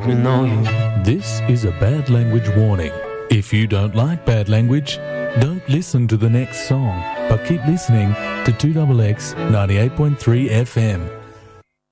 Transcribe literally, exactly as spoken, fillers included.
let me know you. This is a bad language warning. If you don't like bad language, don't listen to the next song, but keep listening to two X X ninety-eight point three F M.